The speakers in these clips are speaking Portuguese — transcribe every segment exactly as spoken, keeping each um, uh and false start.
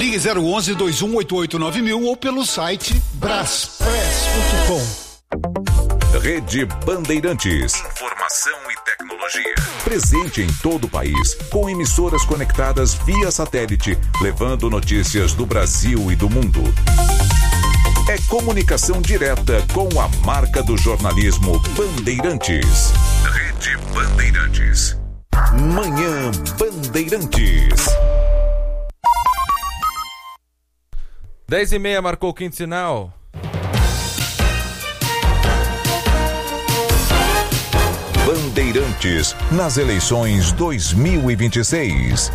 Ligue zero onze, dois um oito oito nove mil ou pelo site braspress ponto com. Rede Bandeirantes. Informação e tecnologia. Presente em todo o país, com emissoras conectadas via satélite, levando notícias do Brasil e do mundo. É comunicação direta com a marca do jornalismo Bandeirantes. Rede Bandeirantes. Manhã Bandeirantes. Dez e meia marcou o quinto sinal. Bandeirantes nas eleições dois mil e vinte e seis.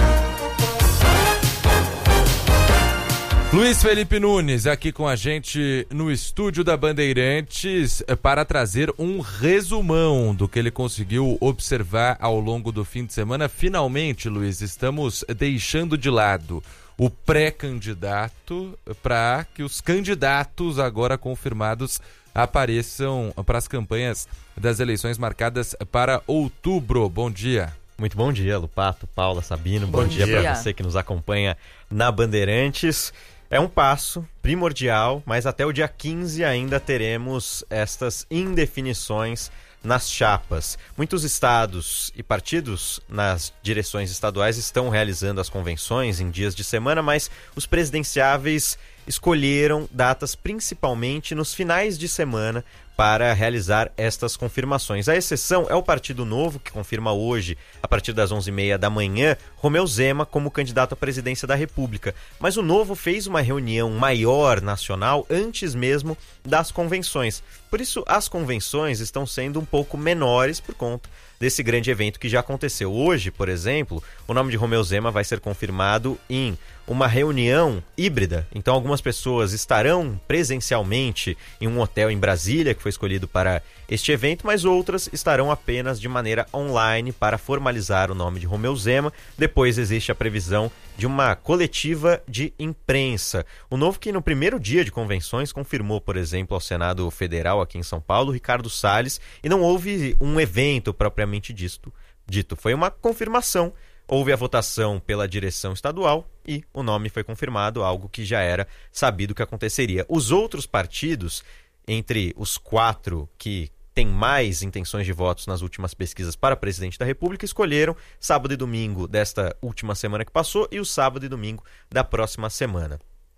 Luiz Felipe Nunes aqui com a gente no estúdio da Bandeirantes para trazer um resumão do que ele conseguiu observar ao longo do fim de semana. Finalmente, Luiz, estamos deixando de lado o pré-candidato para que os candidatos agora confirmados apareçam para as campanhas das eleições marcadas para outubro. Bom dia. Muito bom dia, Lupato, Paula, Sabino. Bom, bom dia, dia. para você que nos acompanha na Bandeirantes. É um passo primordial, mas até o dia quinze ainda teremos estas indefinições nas chapas. Muitos estados e partidos nas direções estaduais estão realizando as convenções em dias de semana, mas os presidenciáveis escolheram datas principalmente nos finais de semana para realizar estas confirmações. A exceção é o Partido Novo, que confirma hoje, a partir das onze e meia da manhã, Romeu Zema como candidato à presidência da República. Mas o Novo fez uma reunião maior nacional antes mesmo das convenções. Por isso, as convenções estão sendo um pouco menores por conta desse grande evento que já aconteceu. Hoje, por exemplo, o nome de Romeu Zema vai ser confirmado em uma reunião híbrida. Então, algumas pessoas estarão presencialmente em um hotel em Brasília, que foi escolhido para este evento, mas outras estarão apenas de maneira online para formalizar o nome de Romeu Zema. Depois existe a previsão de uma coletiva de imprensa. O Novo, que no primeiro dia de convenções confirmou, por exemplo, ao Senado Federal aqui em São Paulo, Ricardo Salles, e não houve um evento propriamente dito. dito. Foi uma confirmação. Houve a votação pela direção estadual e o nome foi confirmado, algo que já era sabido que aconteceria. Os outros partidos, entre os quatro que têm mais intenções de votos nas últimas pesquisas para presidente da República, escolheram sábado e domingo desta última semana que passou e o sábado e domingo da próxima semana.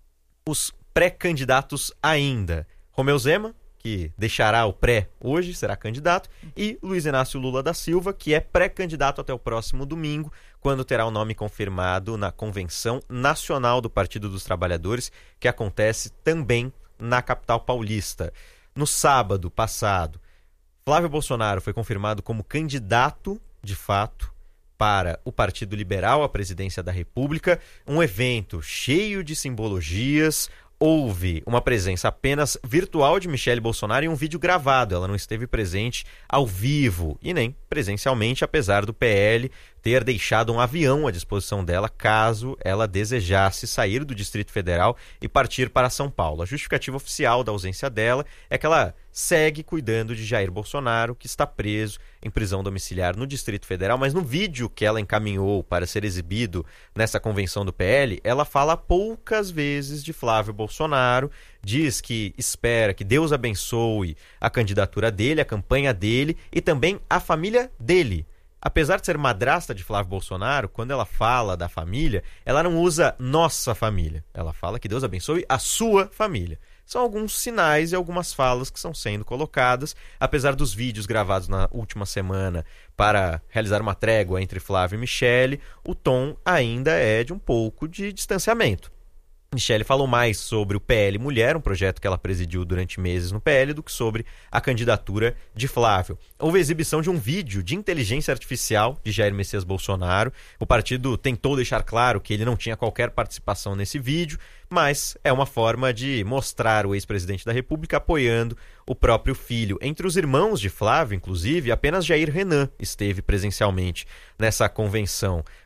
Os pré-candidatos ainda: Romeu Zema, que deixará o pré hoje, será candidato, e Luiz Inácio Lula da Silva, que é pré-candidato até o próximo domingo, quando terá o nome confirmado na Convenção Nacional do Partido dos Trabalhadores, que acontece também na capital paulista. No sábado passado, Flávio Bolsonaro foi confirmado como candidato, de fato, para o Partido Liberal à presidência da República, um evento cheio de simbologias. Houve uma presença apenas virtual de Michele Bolsonaro e um vídeo gravado. Ela não esteve presente ao vivo e nem presencialmente, apesar do P L ter deixado um avião à disposição dela caso ela desejasse sair do Distrito Federal e partir para São Paulo. A justificativa oficial da ausência dela é que ela segue cuidando de Jair Bolsonaro, que está preso em prisão domiciliar no Distrito Federal, mas no vídeo que ela encaminhou para ser exibido nessa convenção do P L, ela fala poucas vezes de Flávio Bolsonaro, diz que espera que Deus abençoe a candidatura dele, a campanha dele e também a família dele. Apesar de ser madrasta de Flávio Bolsonaro, quando ela fala da família, ela não usa nossa família. Ela fala que Deus abençoe a sua família. São alguns sinais e algumas falas que estão sendo colocadas, apesar dos vídeos gravados na última semana para realizar uma trégua entre Flávio e Michele, o tom ainda é de um pouco de distanciamento. Michele falou mais sobre o P L Mulher, um projeto que ela presidiu durante meses no P L, do que sobre a candidatura de Flávio. Houve a exibição de um vídeo de inteligência artificial de Jair Messias Bolsonaro. O partido tentou deixar claro que ele não tinha qualquer participação nesse vídeo, mas é uma forma de mostrar o ex-presidente da República apoiando o próprio filho. Entre os irmãos de Flávio, inclusive, apenas Jair Renan esteve presencialmente nessa convenção.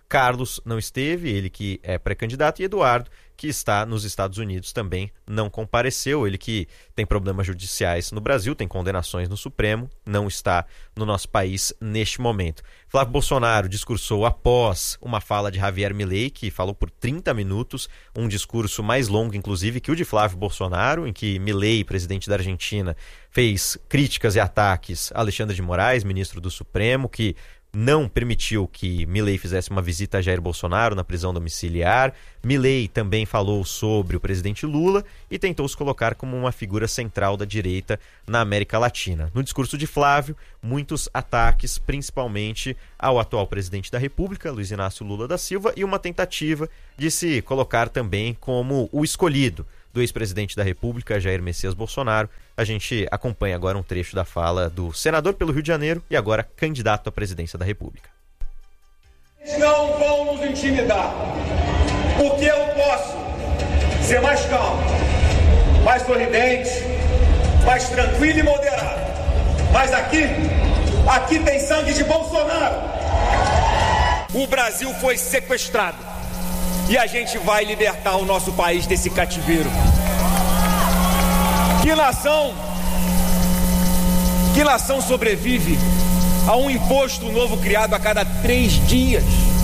Carlos não esteve, ele que é pré-candidato, e Eduardo, que está nos Estados Unidos, também não compareceu. Ele que tem problemas judiciais no Brasil, tem condenações no Supremo, não está no nosso país neste momento. Flávio Bolsonaro discursou após uma fala de Javier Milei, que falou por trinta minutos, um discurso mais longo, inclusive, que o de Flávio Bolsonaro, em que Milei, presidente da Argentina, fez críticas e ataques a Alexandre de Moraes, ministro do Supremo, que não permitiu que Milei fizesse uma visita a Jair Bolsonaro na prisão domiciliar. Milei também falou sobre o presidente Lula e tentou se colocar como uma figura central da direita na América Latina. No discurso de Flávio, muitos ataques, principalmente ao atual presidente da República, Luiz Inácio Lula da Silva, e uma tentativa de se colocar também como o escolhido do ex-presidente da República, Jair Messias Bolsonaro. A gente acompanha agora um trecho da fala do senador pelo Rio de Janeiro e agora candidato à presidência da República. Não vão nos intimidar, porque eu posso ser mais calmo, mais sorridente, mais tranquilo e moderado. Mas aqui, aqui tem sangue de Bolsonaro. O Brasil foi sequestrado. E a gente vai libertar o nosso país desse cativeiro. Que nação, que nação sobrevive a um imposto novo criado a cada três dias?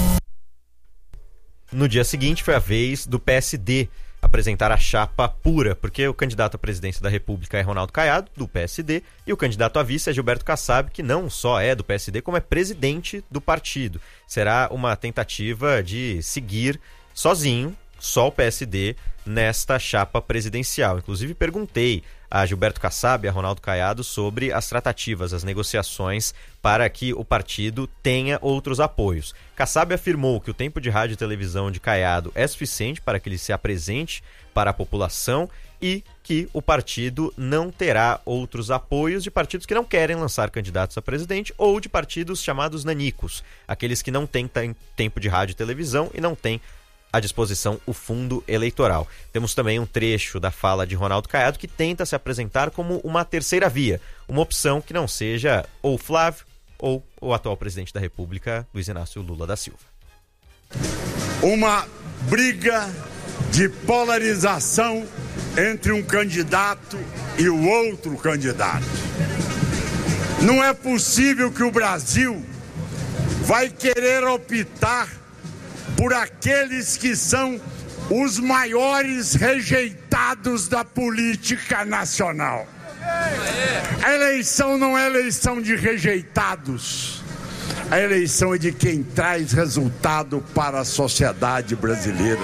No dia seguinte foi a vez do P S D apresentar a chapa pura, porque o candidato à presidência da República é Ronaldo Caiado, do P S D, e o candidato a vice é Gilberto Kassab, que não só é do P S D, como é presidente do partido. Será uma tentativa de seguir sozinho, só o P S D, nesta chapa presidencial. Inclusive perguntei a Gilberto Kassab e a Ronaldo Caiado sobre as tratativas, as negociações para que o partido tenha outros apoios. Kassab afirmou que o tempo de rádio e televisão de Caiado é suficiente para que ele se apresente para a população e que o partido não terá outros apoios de partidos que não querem lançar candidatos a presidente ou de partidos chamados nanicos, aqueles que não têm tempo de rádio e televisão e não têm à disposição o fundo eleitoral. Temos também um trecho da fala de Ronaldo Caiado que tenta se apresentar como uma terceira via, uma opção que não seja ou Flávio ou o atual presidente da República, Luiz Inácio Lula da Silva. Uma briga de polarização entre um candidato e o outro candidato. Não é possível que o Brasil vai querer optar por aqueles que são os maiores rejeitados da política nacional. A eleição não é eleição de rejeitados. A eleição é de quem traz resultado para a sociedade brasileira.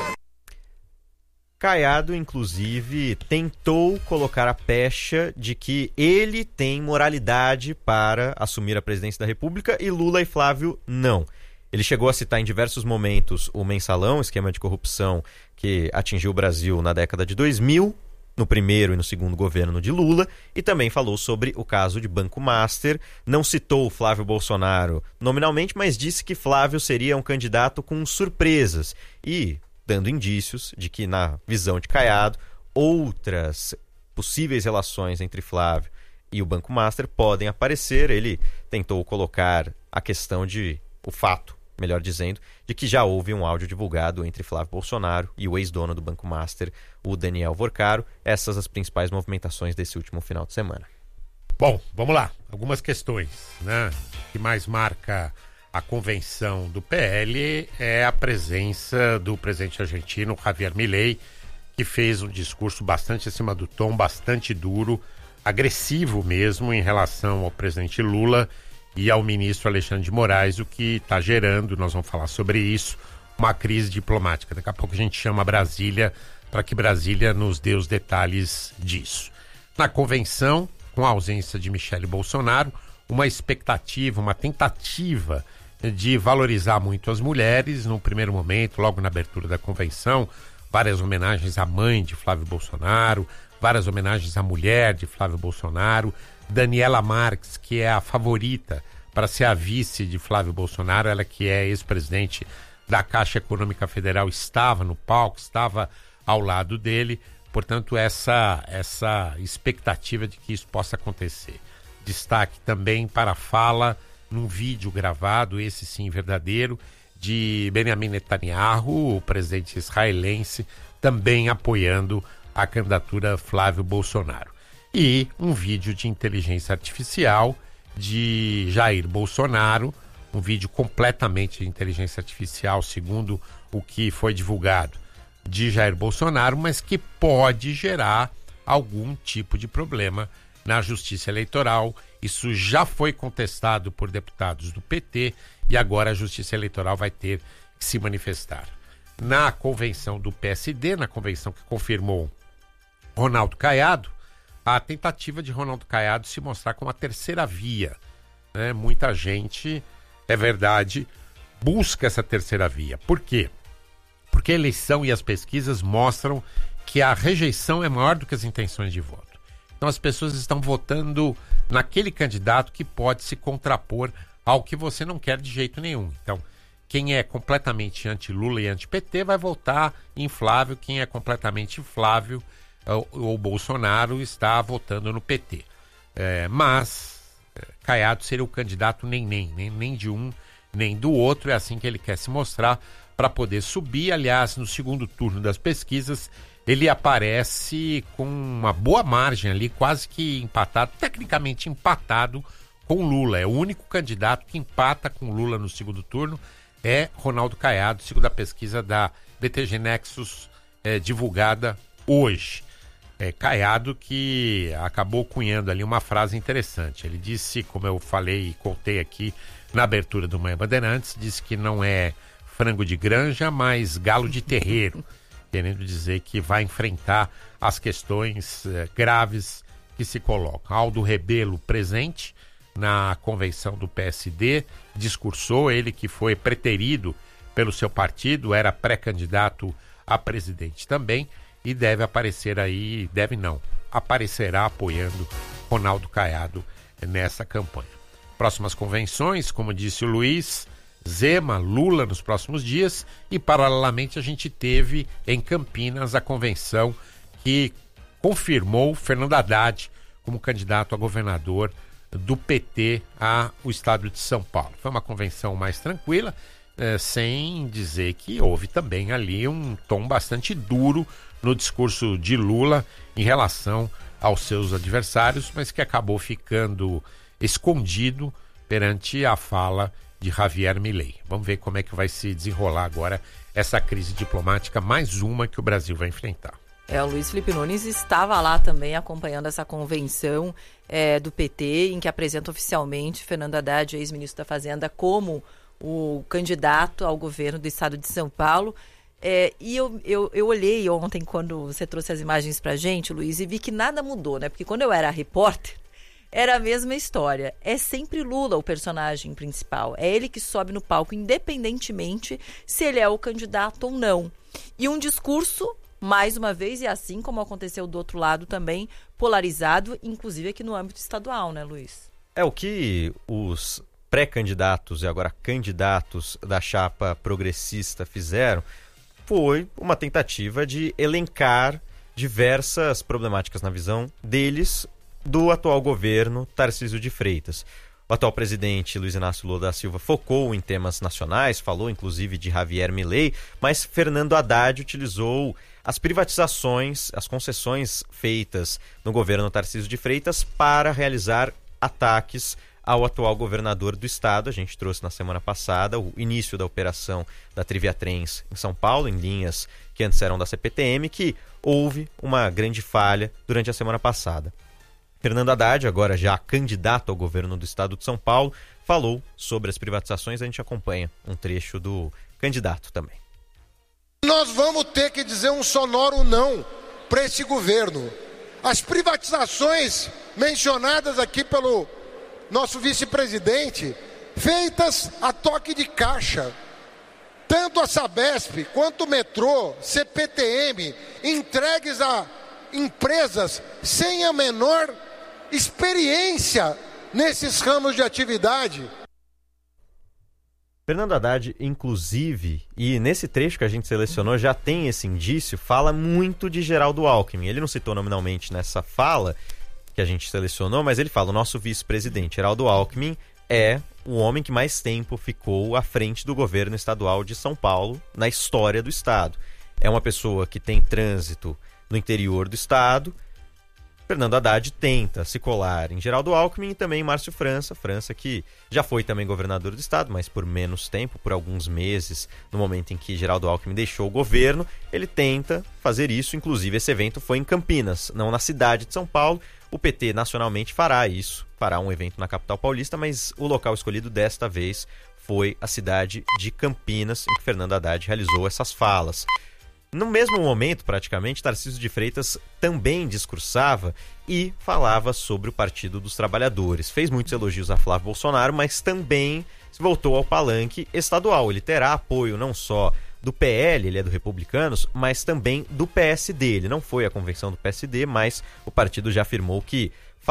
Caiado, inclusive, tentou colocar a pecha de que ele tem moralidade para assumir a presidência da República e Lula e Flávio não. Ele chegou a citar em diversos momentos o mensalão, esquema de corrupção que atingiu o Brasil na década de dois mil, no primeiro e no segundo governo de Lula, e também falou sobre o caso de Banco Master. Não citou Flávio Bolsonaro nominalmente, mas disse que Flávio seria um candidato com surpresas e dando indícios de que, na visão de Caiado, outras possíveis relações entre Flávio e o Banco Master podem aparecer. Ele tentou colocar a questão de o fato, melhor dizendo, de que já houve um áudio divulgado entre Flávio Bolsonaro e o ex-dono do Banco Master, o Daniel Vorcaro. Essas as principais movimentações desse último final de semana. Bom, vamos lá. Algumas questões, né? O que mais marca a convenção do P L é a presença do presidente argentino, Javier Milei, que fez um discurso bastante acima do tom, bastante duro, agressivo mesmo em relação ao presidente Lula e ao ministro Alexandre de Moraes, o que está gerando, nós vamos falar sobre isso, uma crise diplomática. Daqui a pouco a gente chama Brasília para que Brasília nos dê os detalhes disso. Na convenção, com a ausência de Michele Bolsonaro, uma expectativa, uma tentativa de valorizar muito as mulheres. No primeiro momento, logo na abertura da convenção, várias homenagens à mãe de Flávio Bolsonaro, várias homenagens à mulher de Flávio Bolsonaro, Daniela Marques, que é a favorita para ser a vice de Flávio Bolsonaro, ela que é ex-presidente da Caixa Econômica Federal, estava no palco, estava ao lado dele, portanto essa, essa expectativa de que isso possa acontecer. Destaque também para a fala num vídeo gravado, esse sim verdadeiro, de Benjamin Netanyahu, o presidente israelense, também apoiando a candidatura Flávio Bolsonaro. E um vídeo de inteligência artificial de Jair Bolsonaro, um vídeo completamente de inteligência artificial, segundo o que foi divulgado, de Jair Bolsonaro, mas que pode gerar algum tipo de problema na Justiça Eleitoral. Isso já foi contestado por deputados do P T e agora a Justiça Eleitoral vai ter que se manifestar. Na convenção do P S D, na convenção que confirmou Ronaldo Caiado, a tentativa de Ronaldo Caiado se mostrar como a terceira via. Né? Muita gente, é verdade, busca essa terceira via. Por quê? Porque a eleição e as pesquisas mostram que a rejeição é maior do que as intenções de voto. Então as pessoas estão votando naquele candidato que pode se contrapor ao que você não quer de jeito nenhum. Então, quem é completamente anti-Lula e anti-P T vai votar em Flávio, quem é completamente Flávio ou, ou Bolsonaro está votando no P T. É, mas Caiado seria o candidato nem, nem, nem, nem de um, nem do outro, é assim que ele quer se mostrar para poder subir. Aliás, no segundo turno das pesquisas, ele aparece com uma boa margem ali, quase que empatado, tecnicamente empatado com Lula. É o único candidato que empata com Lula no segundo turno, é Ronaldo Caiado, segundo a pesquisa da B T G Nexus, é, divulgada hoje. É, Caiado que acabou cunhando ali uma frase interessante. Ele disse, como eu falei e contei aqui na abertura do Manhã Bandeirantes, disse que não é frango de granja, mas galo de terreiro. Querendo dizer que vai enfrentar as questões eh, graves que se colocam. Aldo Rebelo presente na convenção do P S D, discursou, ele que foi preterido pelo seu partido, era pré-candidato a presidente também, e deve aparecer aí, deve não, aparecerá apoiando Ronaldo Caiado nessa campanha. Próximas convenções, como disse o Luiz, Zema, Lula nos próximos dias, e paralelamente a gente teve em Campinas a convenção que confirmou Fernando Haddad como candidato a governador do P T ao estado de São Paulo. Foi uma convenção mais tranquila, eh, sem dizer que houve também ali um tom bastante duro no discurso de Lula em relação aos seus adversários, mas que acabou ficando escondido perante a fala de Javier Milei. Vamos ver como é que vai se desenrolar agora essa crise diplomática, mais uma que o Brasil vai enfrentar. É, o Luiz Felipe Nunes estava lá também acompanhando essa convenção é, do P T, em que apresenta oficialmente Fernando Haddad, ex-ministro da Fazenda, como o candidato ao governo do estado de São Paulo. É, e eu, eu, eu olhei ontem, quando você trouxe as imagens pra gente, Luiz, e vi que nada mudou, né? Porque quando eu era repórter, era a mesma história. É sempre Lula o personagem principal. É ele que sobe no palco, independentemente se ele é o candidato ou não. E um discurso, mais uma vez, e assim como aconteceu do outro lado também, polarizado, inclusive aqui no âmbito estadual, né, Luiz? É o que os pré-candidatos e agora candidatos da chapa progressista fizeram, foi uma tentativa de elencar diversas problemáticas na visão deles do atual governo Tarcísio de Freitas. O atual presidente Luiz Inácio Lula da Silva focou em temas nacionais, falou inclusive de Javier Milei, mas Fernando Haddad utilizou as privatizações, as concessões feitas no governo Tarcísio de Freitas para realizar ataques ao atual governador do estado. A gente trouxe na semana passada o início da operação da Triviatrens em São Paulo, em linhas que antes eram da C P T M, que houve uma grande falha durante a semana passada. Fernando Haddad, agora já candidato ao governo do estado de São Paulo, falou sobre as privatizações. A gente acompanha um trecho do candidato também. Nós vamos ter que dizer um sonoro não para esse governo. As privatizações mencionadas aqui pelo nosso vice-presidente, feitas a toque de caixa. Tanto a Sabesp quanto o metrô, C P T M, entregues a empresas sem a menor experiência nesses ramos de atividade. Fernando Haddad, inclusive, e nesse trecho que a gente selecionou já tem esse indício, fala muito de Geraldo Alckmin. Ele não citou nominalmente nessa fala que a gente selecionou, mas ele fala: o nosso vice-presidente Geraldo Alckmin é o homem que mais tempo ficou à frente do governo estadual de São Paulo na história do estado. É uma pessoa que tem trânsito no interior do estado. Fernando Haddad tenta se colar em Geraldo Alckmin e também em Márcio França. França que já foi também governador do estado, mas por menos tempo, por alguns meses, no momento em que Geraldo Alckmin deixou o governo. Ele tenta fazer isso, inclusive esse evento foi em Campinas, não na cidade de São Paulo. O P T nacionalmente fará isso, fará um evento na capital paulista, mas o local escolhido desta vez foi a cidade de Campinas, em que Fernando Haddad realizou essas falas. No mesmo momento, praticamente, Tarcísio de Freitas também discursava e falava sobre o Partido dos Trabalhadores. Fez muitos elogios a Flávio Bolsonaro, mas também se voltou ao palanque estadual. Ele terá apoio não só do P L, ele é do Republicanos, mas também do P S D. Ele não foi à convenção do P S D, mas o partido já afirmou que